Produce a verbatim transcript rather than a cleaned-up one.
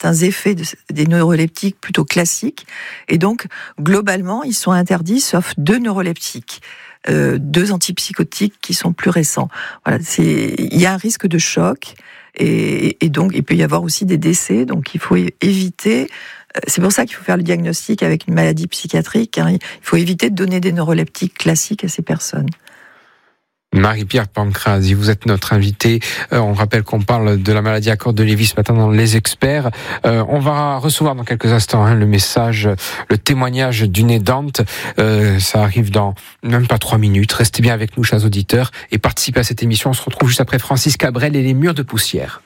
certains effets de, des neuroleptiques plutôt classiques. Et donc, globalement, ils sont interdits, sauf deux neuroleptiques. Euh, deux antipsychotiques qui sont plus récents. Voilà, c'est, il y a un risque de choc et, et donc il peut y avoir aussi des décès. Donc il faut éviter. C'est pour ça qu'il faut faire le diagnostic avec une maladie psychiatrique. Hein. Il faut éviter de donner des neuroleptiques classiques à ces personnes. Marie-Pierre Pancrazi, vous êtes notre invitée. Euh, on rappelle qu'on parle de la maladie à cordes de Lévy ce matin dans Les Experts. Euh, on va recevoir dans quelques instants hein, le message, le témoignage d'une aidante. Euh, ça arrive dans même pas trois minutes. Restez bien avec nous, chers auditeurs, et participez à cette émission. On se retrouve juste après Francis Cabrel et les murs de poussière.